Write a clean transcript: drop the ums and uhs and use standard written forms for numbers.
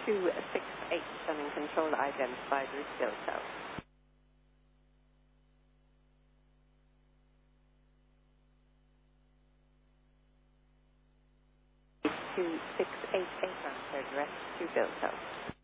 268, sending control identified route Delta. 268, aircraft direct to Delta.